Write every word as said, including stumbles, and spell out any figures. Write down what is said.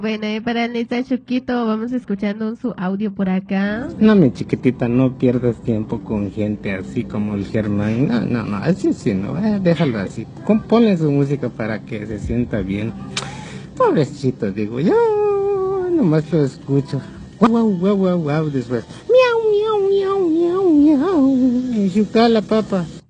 Bueno, y para Nita Chuquito, vamos escuchando su audio por acá. No, mi chiquitita, no pierdas tiempo con gente así como el Germán. No, no, no, así sí, no, eh, déjalo así. Con- Ponle su música para que se sienta bien. Pobrecito, digo, yo nomás lo escucho. Guau, guau, guau, guau, después. Miau, miau, miau, miau, miau. Y chuca la papa.